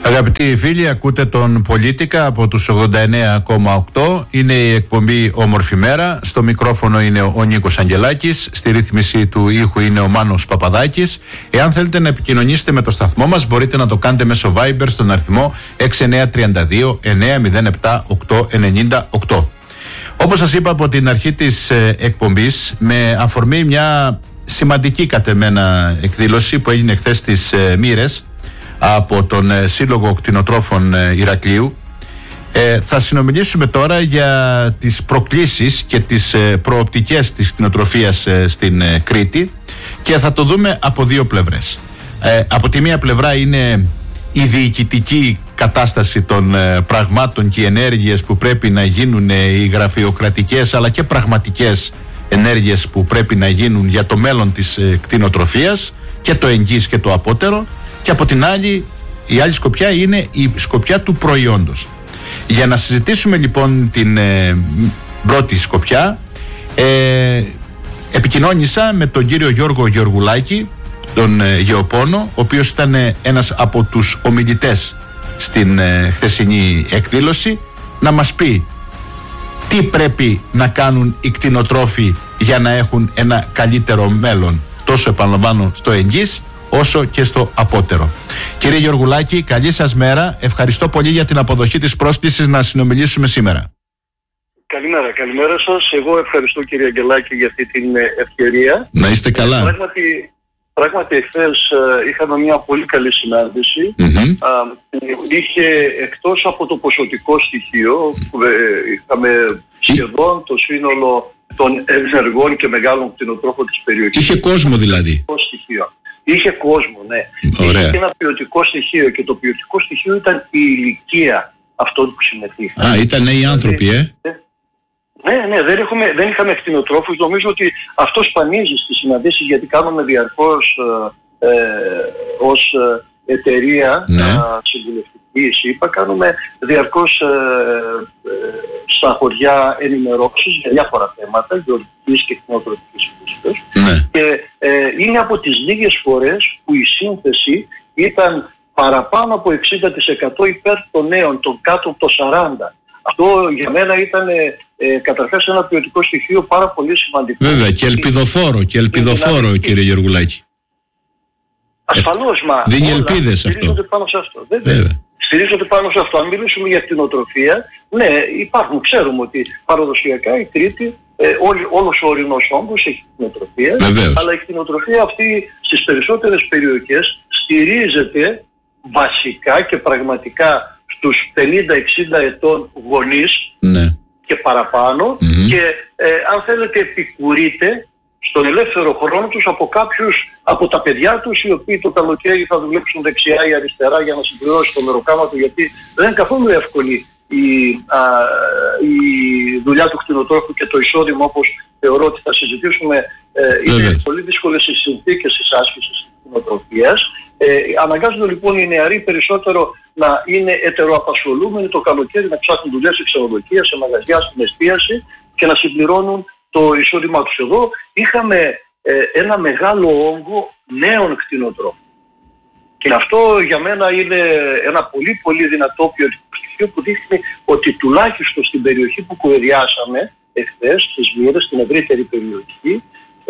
Αγαπητοί φίλοι, ακούτε τον Πολίτικα από τους 89,8. Είναι η εκπομπή Όμορφη Μέρα. Στο μικρόφωνο είναι ο Νίκος Αγγελάκης. Στη ρύθμιση του ήχου είναι ο Μάνος Παπαδάκης. Εάν θέλετε να επικοινωνήσετε με το σταθμό μας, μπορείτε να το κάνετε μέσω Viber στον αριθμό 6932 907 898. Όπως σας είπα από την αρχή της εκπομπής, με αφορμή μια σημαντική κατ' εμένα εκδήλωση που έγινε χθες στις Μοίρες από τον Σύλλογο Κτηνοτρόφων Ηρακλείου, θα συνομιλήσουμε τώρα για τις προκλήσεις και τις προοπτικές της κτηνοτροφίας στην Κρήτη και θα το δούμε από δύο πλευρές. Από τη μία πλευρά είναι η διοικητική κατάσταση των πραγμάτων και οι ενέργειες που πρέπει να γίνουν, οι γραφειοκρατικές αλλά και πραγματικές ενέργειες που πρέπει να γίνουν για το μέλλον της κτηνοτροφίας, και το εγγύς και το απότερο. Και από την άλλη, η άλλη σκοπιά είναι η σκοπιά του προϊόντος. Για να συζητήσουμε λοιπόν την πρώτη σκοπιά, επικοινώνησα με τον κύριο Γιώργο Γεωργουλάκη, τον γεωπόνο, ο οποίος ήταν ένας από τους ομιλητές στην χθεσινή εκδήλωση, να μας πει τι πρέπει να κάνουν οι κτηνοτρόφοι για να έχουν ένα καλύτερο μέλλον, τόσο επαναλαμβάνω στο εγγύς όσο και στο απότερο. Κύριε Γεωργουλάκη, καλή σας μέρα. Ευχαριστώ πολύ για την αποδοχή της πρόσκλησης να συνομιλήσουμε σήμερα. Καλημέρα σας. Εγώ ευχαριστώ, κύριε Αγγελάκη, για αυτή την ευκαιρία. Να είστε καλά. Πράγματι εχθές είχαμε μια πολύ καλή συνάντηση. Είχε, εκτός από το ποσοτικό στοιχείο, είχαμε σχεδόν το σύνολο των ενεργών και μεγάλων κτηνοτρόφων της περιοχής. Είχε κόσμο δηλαδή. Είχε κόσμο, ναι. Ωραία. Είχε ένα ποιοτικό στοιχείο, και το ποιοτικό στοιχείο ήταν η ηλικία αυτών που συμμετείχαν. Ήταν νέοι άνθρωποι, Ναι, δεν είχαμε κτηνοτρόφους. Νομίζω ότι αυτό σπανίζει στις συναντήσεις, γιατί κάνουμε διαρκώς ως εταιρεία συμβουλευτική ΣΥΠΑ, κάνουμε διαρκώς στα χωριά ενημερώσεις για διάφορα θέματα γεωργικής και κτηνοτροφικής φύσης. Και είναι από τις λίγες φορές που η σύνθεση ήταν παραπάνω από 60% υπέρ των νέων, των κάτω από το 40%. Αυτό για μένα ήταν καταρχάς ένα ποιοτικό στοιχείο πάρα πολύ σημαντικό. Βέβαια, και ελπιδοφόρο, κύριε Γεωργουλάκη. Ασφαλώς, μα δίνει ελπίδες αυτό. Στηρίζονται πάνω σε αυτό. Βέβαια. Στηρίζονται πάνω σε αυτό. Αν μιλήσουμε για κτηνοτροφία, ναι, υπάρχουν. Ξέρουμε ότι παραδοσιακά η Κρήτη, όλος ο ορεινός όγκος έχει κτηνοτροφία, αλλά η κτηνοτροφία αυτή στις περισσότερες περιοχές στηρίζεται βασικά και πραγματικά στους 50-60 ετών γονείς και παραπάνω, και αν θέλετε επικουρείται στον ελεύθερο χρόνο τους από τα παιδιά τους, οι οποίοι το καλοκαίρι θα δουλέψουν δεξιά ή αριστερά για να συμπληρώσει το μεροκάμα του, γιατί δεν είναι καθόλου εύκολη η δουλειά του κτηνοτρόφου και το εισόδημα, όπως θεωρώ ότι θα συζητήσουμε. Είναι πολύ δύσκολες οι συνθήκες της άσκησης της κτηνοτροφίας. Αναγκάζονται λοιπόν οι νεαροί περισσότερο να είναι ετεροαπασχολούμενοι το καλοκαίρι, να ψάχνουν δουλειές σε ξενοδοχεία, σε μαγαζιά, στην εστίαση, και να συμπληρώνουν το εισόδημά τους. Εδώ είχαμε ένα μεγάλο όγκο νέων κτηνοτρόφων. Και αυτό για μένα είναι ένα πολύ πολύ δυνατό ποιοτικό στοιχείο που δείχνει ότι τουλάχιστον στην περιοχή που κουβεντιάσαμε εχθές, στις Μοίρες, στην ευρύτερη περιοχή,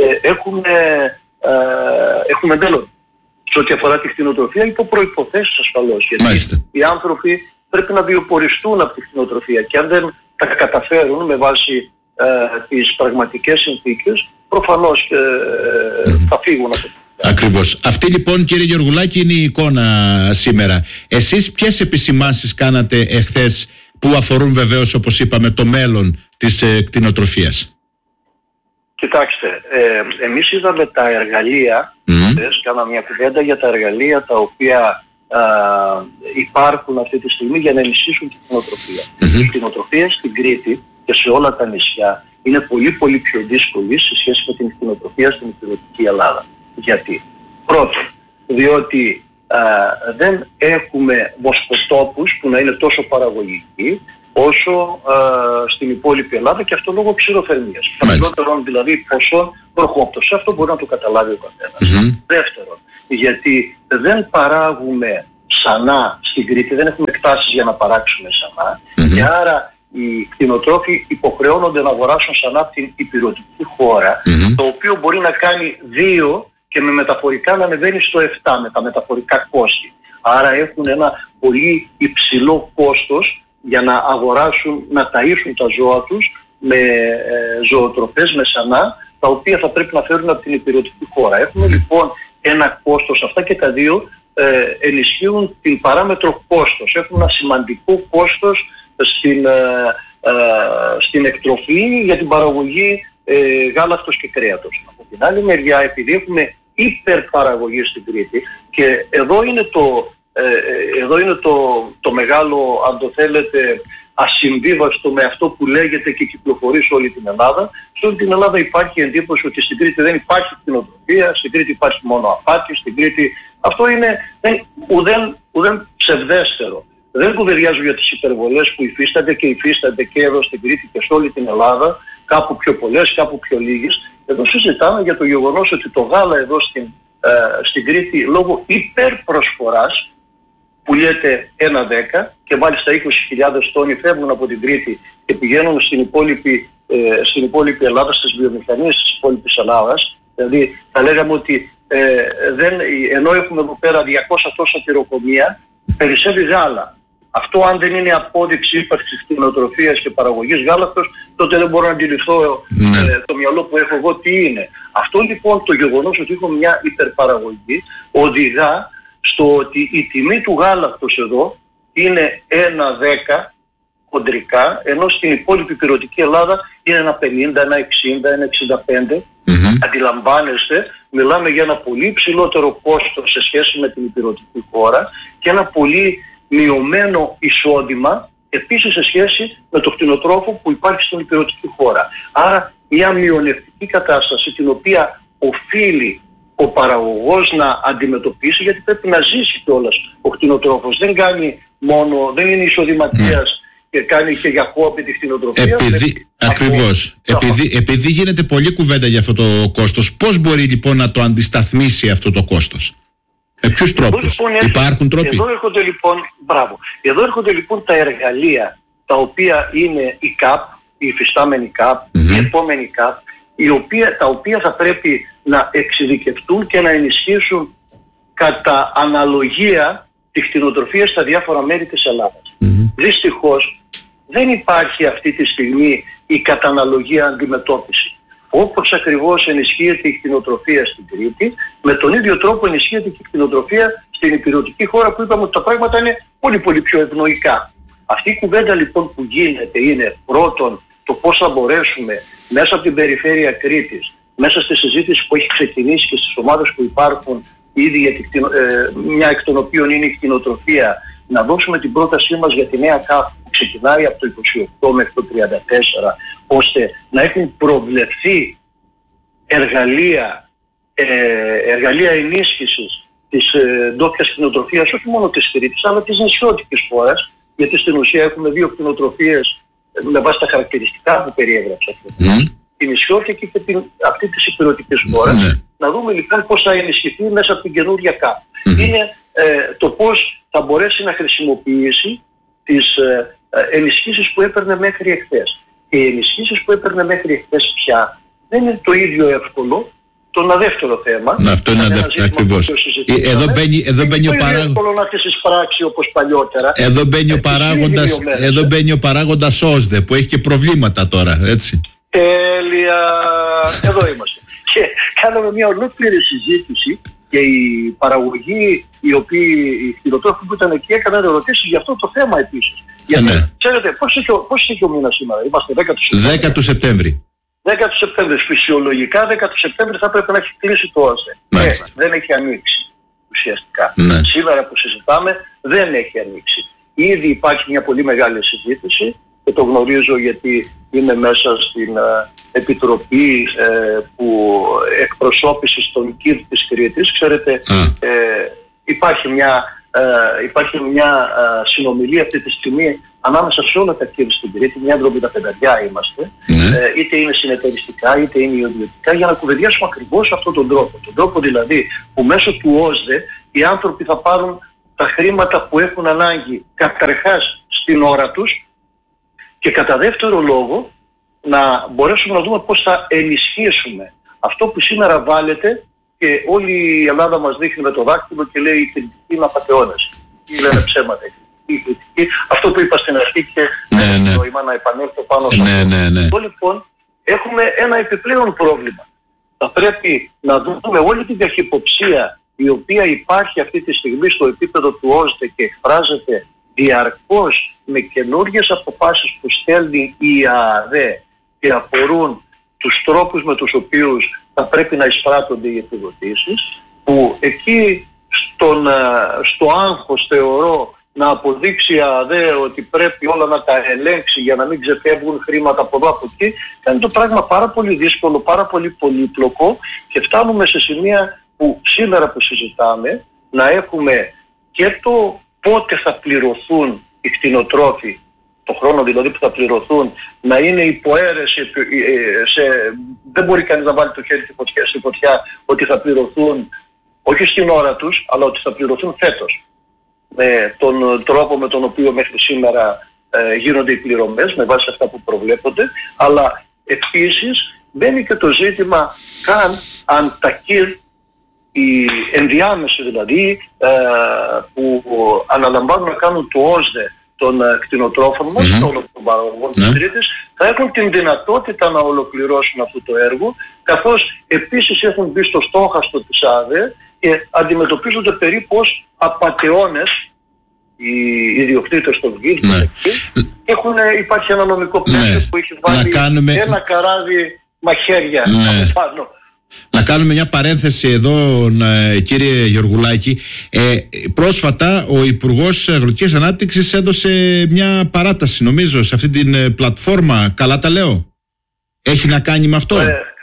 έχουμε μέλλον σε ό,τι αφορά τη κτηνοτροφία, υπό προϋποθέσεις ασφαλώς. Γιατί οι άνθρωποι πρέπει να βιοποριστούν από τη κτηνοτροφία, και αν δεν τα καταφέρουν με βάση τις πραγματικές συνθήκες, προφανώς θα φύγουν από το. Ακριβώς. Αυτή λοιπόν, κύριε Γεωργουλάκη, είναι η εικόνα σήμερα. Εσείς ποιες επισημάνσεις κάνατε εχθές που αφορούν βεβαίως, όπως είπαμε, το μέλλον της κτηνοτροφίας? Κοιτάξτε, εμείς είδαμε τα εργαλεία, κάναμε μια κουβέντα για τα εργαλεία τα οποία υπάρχουν αυτή τη στιγμή για να ενισχύσουν την κτηνοτροφία. Η κτηνοτροφία στην Κρήτη και σε όλα τα νησιά είναι πολύ πολύ πιο δύσκολη σε σχέση με την κτηνοτροφία στην υπηρετική Ελλάδα. Γιατί? Πρώτον, διότι δεν έχουμε βοσκοτόπους που να είναι τόσο παραγωγικοί όσο στην υπόλοιπη Ελλάδα, και αυτό λόγω ξηροθερμίας. Χαμηλότερων δηλαδή ποσών προχώπτωση. Αυτό μπορεί να το καταλάβει ο καθένας. Δεύτερον, γιατί δεν παράγουμε σανά στην Κρήτη, δεν έχουμε εκτάσεις για να παράξουμε σανά και άρα οι κτηνοτρόφοι υποχρεώνονται να αγοράσουν σανά από την ηπειρωτική χώρα, το οποίο μπορεί να κάνει 2 και με μεταφορικά να ανεβαίνει στο 7 με τα μεταφορικά κόστη. Άρα έχουν ένα πολύ υψηλό κόστος για να αγοράσουν, να ταΐσουν τα ζώα τους με ζωοτροφές, με σανά, τα οποία θα πρέπει να φέρουν από την ηπειρωτική χώρα. Έχουμε λοιπόν ένα κόστος, αυτά και τα δύο ενισχύουν την παράμετρο κόστος. Έχουν ένα σημαντικό κόστος στην εκτροφή για την παραγωγή γάλακτος και κρέατος. Από την άλλη μεριά, επειδή έχουμε υπερπαραγωγή στην Κρήτη, και εδώ είναι το μεγάλο, αν το θέλετε, ασυμβίβαστο με αυτό που λέγεται και κυκλοφορεί σε όλη την Ελλάδα. Σε όλη την Ελλάδα υπάρχει εντύπωση ότι στην Κρήτη δεν υπάρχει κτηνοτροφία, στην Κρήτη υπάρχει μόνο απάτη, στην Κρήτη... Αυτό είναι ουδέν ψευδέστερο. Δεν κουβεντιάζω για τις υπερβολές που υφίστανται και εδώ στην Κρήτη και σε όλη την Ελλάδα, κάπου πιο πολλές, κάπου πιο λίγες. Εδώ συζητάμε για το γεγονός ότι το γάλα εδώ στην Κρήτη, λόγω υπερπροσφοράς, πουλιέται 1/10 και μάλιστα 20.000 τόνοι φεύγουν από την Κρήτη και πηγαίνουν στην υπόλοιπη Ελλάδα, στις βιομηχανίες της υπόλοιπης Ελλάδας. Δηλαδή θα λέγαμε ότι ενώ έχουμε εδώ πέρα 200 τόσα τυροκομεία, περισσεύει γάλα. Αυτό αν δεν είναι απόδειξη ύπαρξης κτηνοτροφίας και παραγωγής γάλακτος, τότε δεν μπορώ να αντιληφθώ το μυαλό που έχω εγώ τι είναι. Αυτό λοιπόν το γεγονός ότι έχουμε μια υπερπαραγωγή οδηγά στο ότι η τιμή του γάλακτος εδώ είναι 1/10 χοντρικά, ενώ στην υπόλοιπη ηπειρωτική Ελλάδα είναι ένα 50, ένα 60, ένα 65. Αντιλαμβάνεστε, μιλάμε για ένα πολύ υψηλότερο κόστος σε σχέση με την ηπειρωτική χώρα και ένα πολύ μειωμένο εισόδημα επίσης σε σχέση με το κτηνοτρόφο που υπάρχει στην ηπειρωτική χώρα. Άρα μια μειονεκτική κατάσταση την οποία οφείλει ο παραγωγός να αντιμετωπίσει, γιατί πρέπει να ζήσει κιόλας ο κτηνοτρόφος. Δεν είναι εισοδηματίας και κάνει και για χώπη τη κτηνοτροφία. Επειδή γίνεται πολλή κουβέντα για αυτό το κόστος, πώς μπορεί λοιπόν να το αντισταθμίσει αυτό το κόστος? Με ποιους τρόπους? Υπάρχουν τρόποι? Εδώ έρχονται λοιπόν τα εργαλεία τα οποία είναι η ΚΑΠ, η υφιστάμενη ΚΑΠ, η επόμενη ΚΑΠ, τα οποία θα πρέπει να εξειδικευτούν και να ενισχύσουν κατά αναλογία τη κτηνοτροφία στα διάφορα μέρη της Ελλάδας. Δυστυχώς δεν υπάρχει αυτή τη στιγμή η καταναλογία αντιμετώπιση. Όπως ακριβώς ενισχύεται η κτηνοτροφία στην Κρήτη, με τον ίδιο τρόπο ενισχύεται και η κτηνοτροφία στην ηπειρωτική χώρα, που είπαμε ότι τα πράγματα είναι πολύ πολύ πιο ευνοϊκά. Αυτή η κουβέντα λοιπόν που γίνεται είναι πρώτον το πώς θα μπορέσουμε μέσα από την περιφέρεια Κρήτης, μέσα στη συζήτηση που έχει ξεκινήσει και στις ομάδες που υπάρχουν ήδη, μια εκ των οποίων είναι η κτηνοτροφία, να δώσουμε την πρότασή μας για τη νέα ΚΑΠ που ξεκινάει από το 28 μέχρι το 34, ώστε να έχουν προβλεφθεί εργαλεία ενίσχυσης της ντόπιας κτηνοτροφίας, όχι μόνο της Κρήτης, αλλά της νησιώτικης χώρας, γιατί στην ουσία έχουμε δύο κτηνοτροφίες με βάση τα χαρακτηριστικά που περιέγραψα. Την νησιώτικη και αυτή της ηπειρωτικής χώρας. Να δούμε λοιπόν πώς θα ενισχυθεί μέσα από την καινούργια ΚΑΠ. Είναι το πώς θα μπορέσει να χρησιμοποιήσει τις ενισχύσεις που έπαιρνε μέχρι εχθές. Και οι ενισχύσεις που έπαιρνε μέχρι εχθές πια δεν είναι το ίδιο εύκολο. Το ένα δεύτερο θέμα. Αυτό είναι ακριβώς. Εδώ μπαίνει ο παράγοντας. εύκολο να έχεις εισπράξει όπως παλιότερα. Εδώ μπαίνει ο παράγοντας ΩΣΔΕ που έχει και προβλήματα τώρα, έτσι. Τέλεια. Εδώ είμαστε. Και κάναμε μια ολόκληρη συζήτηση και η παραγωγή, οι κτηνοτρόφοι που ήταν εκεί έκαναν ερωτήσεις για αυτό το θέμα επίσης. Γιατί ξέρετε πώς είχε ο μήνας σήμερα? Είμαστε 10 του Σεπτέμβρη. 10 του Σεπτέμβρη. Φυσιολογικά 10 του Σεπτέμβρη θα έπρεπε να έχει κλείσει το ΩΣΔΕ. Δεν έχει ανοίξει ουσιαστικά. Σήμερα που συζητάμε δεν έχει ανοίξει. Ήδη υπάρχει μια πολύ μεγάλη συζήτηση και το γνωρίζω γιατί είμαι μέσα στην Επιτροπή που εκπροσώπησης των ΚΙΔ της Κρήτης. Ξέρετε, υπάρχει μια συνομιλία αυτή τη στιγμή ανάμεσα σε όλα τα ΚΙΔ στην Κρήτη, μια 75 είμαστε, είτε είναι συνεταιριστικά είτε είναι ιδιωτικά, για να κουβεντιάσουμε ακριβώς αυτόν τον τρόπο. Τον τρόπο δηλαδή που μέσω του ΩΣΔΕ οι άνθρωποι θα πάρουν τα χρήματα που έχουν ανάγκη καταρχάς στην ώρα τους και κατά δεύτερο λόγο να μπορέσουμε να δούμε πώς θα ενισχύσουμε αυτό που σήμερα βάλετε και όλη η Ελλάδα μας δείχνει με το δάκτυλο και λέει οι κριτικοί είναι απατεώνες ή λένε ψέματα. Αυτό που είπα στην αρχή και νόημα να επανέλθω πάνω σε αυτό. Αυτό λοιπόν έχουμε ένα επιπλέον πρόβλημα. Θα πρέπει να δούμε όλη την καχυποψία η οποία υπάρχει αυτή τη στιγμή στο επίπεδο του ΟΣΔΕ και εκφράζεται διαρκώς με καινούργιες αποφάσεις που στέλνει η ΑΑΔΕ και αφορούν τους τρόπους με τους οποίους θα πρέπει να εισπράττονται οι επιδοτήσεις, που εκεί στο άγχος θεωρώ να αποδείξει η ΑΑΔΕ ότι πρέπει όλα να τα ελέγξει για να μην ξεφεύγουν χρήματα από εδώ από εκεί, κάνει το πράγμα πάρα πολύ δύσκολο, πάρα πολύ πολύπλοκο και φτάνουμε σε σημεία που σήμερα που συζητάμε να έχουμε και το πότε θα πληρωθούν οι κτηνοτρόφοι, το χρόνο δηλαδή που θα πληρωθούν, να είναι υποαίρεση, δεν μπορεί κανείς να βάλει το χέρι στη φωτιά ότι θα πληρωθούν όχι στην ώρα τους, αλλά ότι θα πληρωθούν φέτος. Με τον τρόπο με τον οποίο μέχρι σήμερα γίνονται οι πληρωμές, με βάση αυτά που προβλέπονται, αλλά επίσης μπαίνει και το ζήτημα καν αν τα ΚΙΡ, οι ενδιάμεσοι δηλαδή, που αναλαμβάνουν να κάνουν το ΟΣΔΕ των κτηνοτρόφων μας, όλων των παραγωγών της Κρήτης, θα έχουν την δυνατότητα να ολοκληρώσουν αυτό το έργο, καθώς επίσης έχουν μπει στο στόχαστο της ΑΑΔΕ και αντιμετωπίζονται περίπου ως απατεώνες οι ιδιοκτήτες των γκίλ υπάρχει ένα νομικό πλαίσιο που έχει βάλει ένα καράβι μαχαίρια από πάνω. Να κάνουμε μια παρένθεση εδώ, κύριε Γεωργουλάκη. Πρόσφατα ο Υπουργός Αγροτικής Ανάπτυξης έδωσε μια παράταση, νομίζω, σε αυτή την πλατφόρμα. Καλά τα λέω? Έχει να κάνει με αυτό?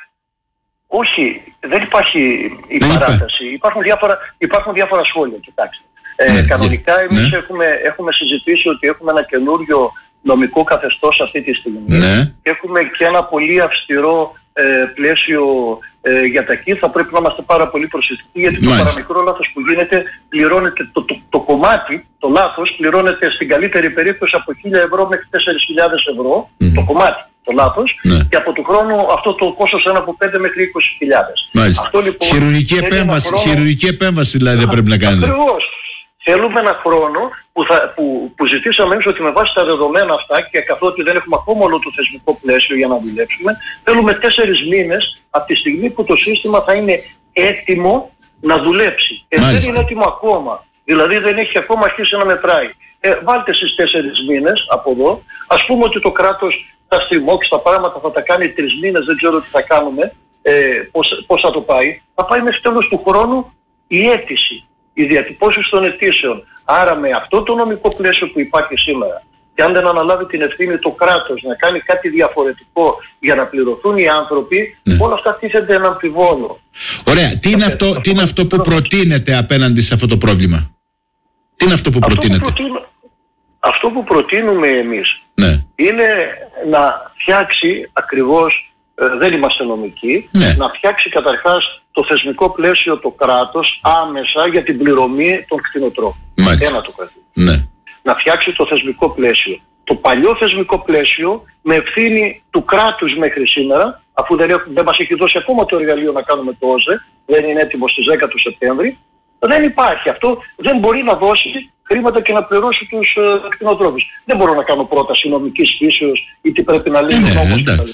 Όχι, δεν υπάρχει η παράταση. Υπάρχουν διάφορα σχόλια, κοιτάξτε. Κανονικά εμείς έχουμε συζητήσει ότι έχουμε ένα καινούριο νομικό καθεστώς αυτή τη στιγμή. Έχουμε και ένα πολύ αυστηρό πλαίσιο για τα ΚΙΡ. Θα πρέπει να είμαστε πάρα πολύ προσεκτικοί, γιατί το παραμικρό λάθος που γίνεται πληρώνεται, το κομμάτι, το λάθος πληρώνεται στην καλύτερη περίπτωση από 1.000 ευρώ μέχρι 4.000 ευρώ, το κομμάτι, το λάθος, και από του χρόνου αυτό το κόστος είναι από 5 μέχρι 20.000. Αυτό λοιπόν χειρουργική επέμβαση δηλαδή δεν πρέπει να κάνετε. Ακριβώς. Θέλουμε ένα χρόνο που ζητήσαμε εμείς ότι με βάση τα δεδομένα αυτά και καθότι δεν έχουμε ακόμα όλο το θεσμικό πλαίσιο για να δουλέψουμε, θέλουμε 4 μήνες από τη στιγμή που το σύστημα θα είναι έτοιμο να δουλέψει. Δεν είναι έτοιμο ακόμα. Δηλαδή δεν έχει ακόμα αρχίσει να μετράει. Βάλτε στις 4 μήνες από εδώ. Ας πούμε ότι το κράτος θα στριμώξει τα πράγματα, θα τα κάνει 3 μήνες, δεν ξέρω τι θα κάνουμε, πώς θα το πάει. Θα πάει μέχρι τέλος του χρόνου η αίτηση, οι διατυπώσεις των αιτήσεων. Άρα με αυτό το νομικό πλαίσιο που υπάρχει σήμερα, και αν δεν αναλάβει την ευθύνη το κράτος να κάνει κάτι διαφορετικό για να πληρωθούν οι άνθρωποι, όλα αυτά τίθενται ένα αμφιβόλο. Ωραία. Τι είναι αυτό που προτείνεται απέναντι σε αυτό το πρόβλημα? Τι είναι αυτό που προτείνεται? Αυτό που προτείνουμε εμείς είναι να φτιάξει ακριβώς, δεν είμαστε νομικοί, να φτιάξει καταρχάς το θεσμικό πλαίσιο το κράτος άμεσα για την πληρωμή των κτηνοτρόφων. Ένα το κρατεί. Να φτιάξει το θεσμικό πλαίσιο. Το παλιό θεσμικό πλαίσιο με ευθύνη του κράτους μέχρι σήμερα, αφού δεν μας έχει δώσει ακόμα το εργαλείο να κάνουμε το ΟΣΔΕ, δεν είναι έτοιμο στις 10 του Σεπτέμβρη, δεν υπάρχει. Αυτό δεν μπορεί να δώσει χρήματα και να πληρώσει τους κτηνοτρόφους. Δεν μπορώ να κάνω πρόταση νομικής φύσεως ή τι πρέπει να λέει ο νόμος κτλ.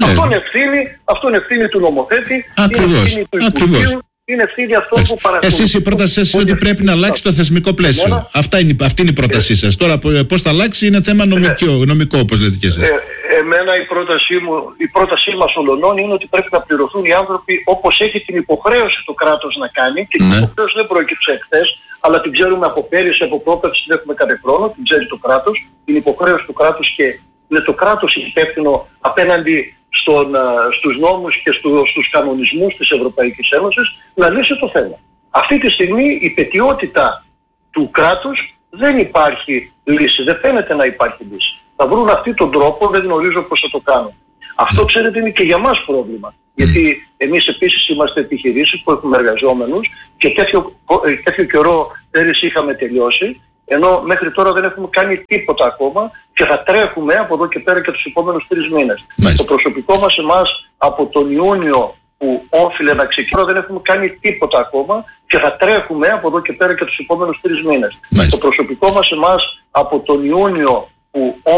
Αυτό είναι ευθύνη του νομοθέτη, είναι ευθύνη του Υπουργείου, είναι ευθύνη αυτό που παρακολουθεί. Εσείς η πρότασή σας είναι ότι πρέπει να αλλάξει το θεσμικό πλαίσιο. Αυτή είναι η πρότασή σας. Τώρα πώς θα αλλάξει είναι θέμα νομικό, όπως λέτε και εσείς. Εμένα η πρότασή μας ολονών είναι ότι πρέπει να πληρωθούν οι άνθρωποι όπως έχει την υποχρέωση το κράτος να κάνει, και την υποχρέωση δεν προέκυψε εχθές, αλλά την ξέρουμε από πέρυσι, από πρόπευση, την έχουμε κάθε χρόνο, την ξέρει το κράτος, την υποχρέωση του κράτους, και είναι το κράτος υπεύθυνο απέναντι στους νόμους και στους κανονισμούς της Ευρωπαϊκής Ένωσης να λύσει το θέμα. Αυτή τη στιγμή η πετιότητα του κράτους δεν υπάρχει λύση, δεν φαίνεται να υπάρχει λύση. Θα βρουν αυτοί τον τρόπο, δεν γνωρίζω πώς θα το κάνουν. Αυτό ξέρετε είναι και για μας πρόβλημα. Γιατί εμείς επίσης είμαστε επιχειρήσεις που έχουμε εργαζόμενους και τέτοιο καιρό πέρυσι είχαμε τελειώσει, ενώ μέχρι τώρα δεν έχουμε κάνει τίποτα ακόμα και θα τρέχουμε από εδώ και πέρα και τους επόμενους 3 μήνες. Το προσωπικό μας εμάς από τον Ιούνιο που όφιλε να ξεκινήσει, δεν έχουμε κάνει τίποτα ακόμα και θα τρέχουμε από εδώ και πέρα και τους επόμενους 3 μήνες. Το προσωπικό μας εμάς από τον Ιούνιο που